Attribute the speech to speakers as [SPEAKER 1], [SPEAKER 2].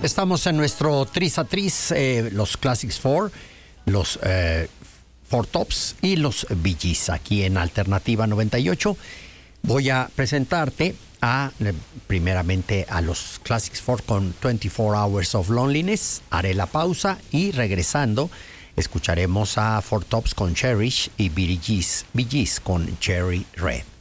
[SPEAKER 1] Estamos en nuestro Tris a Tris, los Classics 4, los Four Tops y los Bee Gees, aquí en Alternativa 98. Voy a presentarte primeramente a los Classics 4 con 24 Hours of Loneliness. Haré la pausa y regresando escucharemos a Four Tops con Cherish y Bee Gees con Cherry Red.